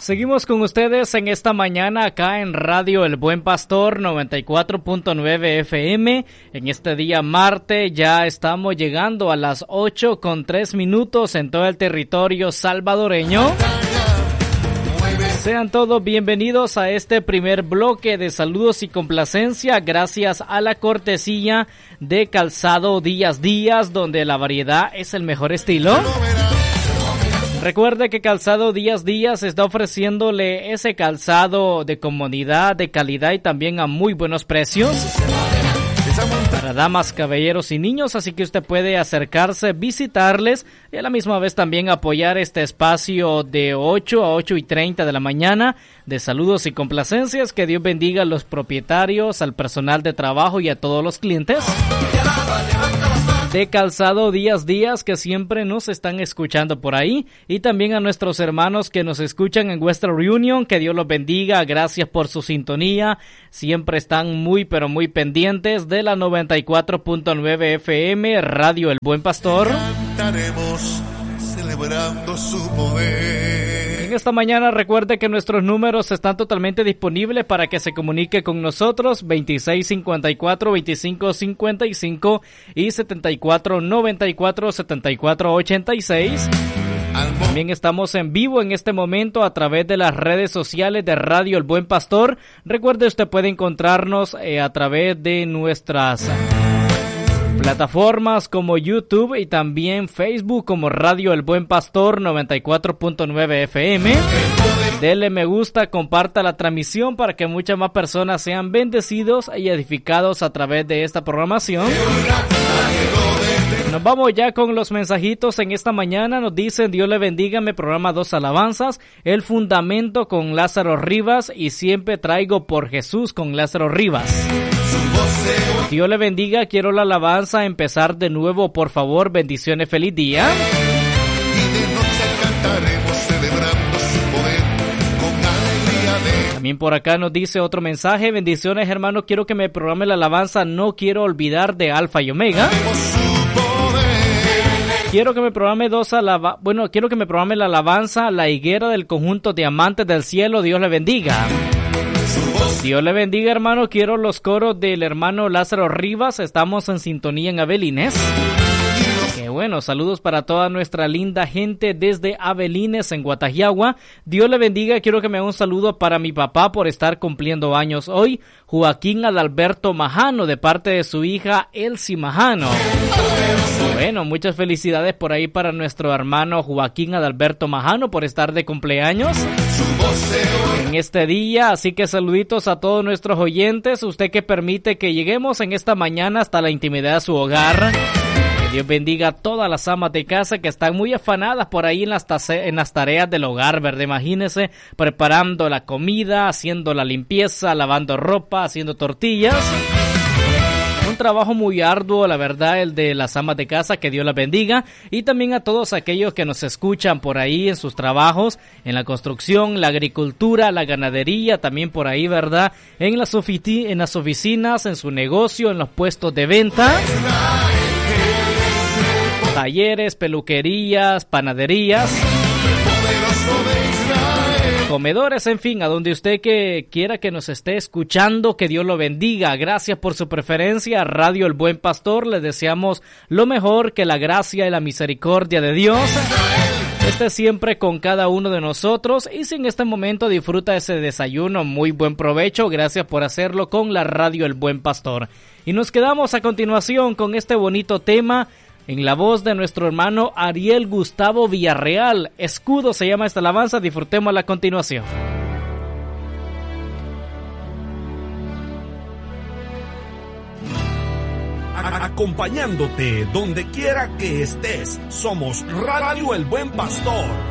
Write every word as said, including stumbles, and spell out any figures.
Seguimos con ustedes en esta mañana acá en Radio El Buen Pastor noventa y cuatro punto nueve F M. En este día martes ya estamos llegando a las ocho con tres minutos en todo el territorio salvadoreño. Sean todos bienvenidos a este primer bloque de saludos y complacencia gracias a la cortesía de Calzado Díaz Díaz, donde la variedad es el mejor estilo. Recuerde que Calzado Díaz Díaz está ofreciéndole ese calzado de comodidad, de calidad y también a muy buenos precios para damas, caballeros y niños, así que usted puede acercarse, visitarles y a la misma vez también apoyar este espacio de ocho a ocho y treinta de la mañana de saludos y complacencias. Que Dios bendiga a los propietarios, al personal de trabajo y a todos los clientes de Calzado Díaz Díaz que siempre nos están escuchando por ahí, y también a nuestros hermanos que nos escuchan en Western Reunion. Que Dios los bendiga, gracias por su sintonía, siempre están muy pero muy pendientes de la noventa y cuatro punto nueve F M Radio El Buen Pastor. Cantaremos celebrando su poder. En esta mañana recuerde que nuestros números están totalmente disponibles para que se comunique con nosotros: veintiséis cincuenta y cuatro, veinticinco cincuenta y cinco y setenta y cuatro noventa y cuatro, setenta y cuatro ochenta y seis. También estamos en vivo en este momento a través de las redes sociales de Radio El Buen Pastor. Recuerde, usted puede encontrarnos eh, a través de nuestras plataformas como YouTube y también Facebook como Radio El Buen Pastor noventa y cuatro punto nueve F M. Dele me gusta, comparta la transmisión para que muchas más personas sean bendecidos y edificados a través de esta programación. Nos vamos ya con los mensajitos en esta mañana. Nos dicen: Dios le bendiga, me programa dos alabanzas, El Fundamento con Lázaro Rivas y Siempre Traigo por Jesús con Lázaro Rivas. Dios le bendiga, quiero la alabanza, empezar de nuevo, por favor, bendiciones, feliz día. Y de noche cantaremos celebrando su poder con alegría de... También por acá nos dice otro mensaje: bendiciones, hermano, quiero que me programe la alabanza, no quiero olvidar de Alfa y Omega. Quiero que me programe dos alabanzas, bueno, quiero que me programe la alabanza, La Higuera del conjunto Diamantes del Cielo. Dios le bendiga. Dios le bendiga, hermano. Quiero los coros del hermano Lázaro Rivas. Estamos en sintonía en Avelines. Qué bueno, saludos para toda nuestra linda gente desde Avelines en Guatajiagua. Dios le bendiga. Quiero que me haga un saludo para mi papá por estar cumpliendo años hoy, Joaquín Adalberto Majano, de parte de su hija Elsie Majano. Bueno, muchas felicidades por ahí para nuestro hermano Joaquín Adalberto Majano por estar de cumpleaños en este día. Así que saluditos a todos nuestros oyentes, usted que permite que lleguemos en esta mañana hasta la intimidad de su hogar. Que Dios bendiga a todas las amas de casa que están muy afanadas por ahí en las, en las tareas del hogar, ¿verdad? Imagínense, preparando la comida, haciendo la limpieza, lavando ropa, haciendo tortillas. Un trabajo muy arduo, la verdad, el de las amas de casa. Que Dios las bendiga. Y también a todos aquellos que nos escuchan por ahí en sus trabajos, en la construcción, la agricultura, la ganadería, también por ahí, ¿verdad? En las, ofici- en las oficinas, en su negocio, en los puestos de venta, talleres, peluquerías, panaderías, comedores, en fin, a donde usted que quiera que nos esté escuchando, que Dios lo bendiga. Gracias por su preferencia. Radio El Buen Pastor, les deseamos lo mejor, que la gracia y la misericordia de Dios esté siempre con cada uno de nosotros. Y si en este momento disfruta ese desayuno, muy buen provecho. Gracias por hacerlo con la Radio El Buen Pastor. Y nos quedamos a continuación con este bonito tema en la voz de nuestro hermano Ariel Gustavo Villarreal. Escudo se llama esta alabanza, disfrutémosla a continuación. Acompañándote donde quiera que estés, somos Radio El Buen Pastor.